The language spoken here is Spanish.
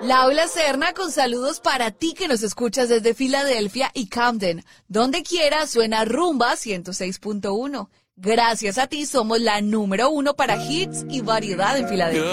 Laura Serna con saludos para ti que nos escuchas desde Filadelfia y Camden. Donde quiera suena Rumba 106.1. Gracias a ti somos la número 1 para hits y variedad en Filadelfia.